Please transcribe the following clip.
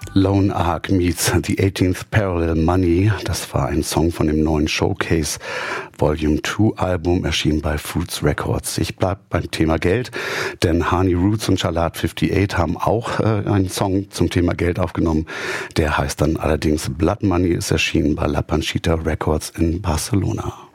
Lone Ark meets The 18th Parallel Money. Das war ein Song von dem neuen Showcase Volume 2 Album, erschienen bei Fruits Records. Ich bleib beim Thema Geld, denn Hani Roots und Shalat 58 haben auch einen Song zum Thema Geld aufgenommen. Der heißt dann allerdings Blood Money, ist erschienen bei La Panchita Records in Barcelona.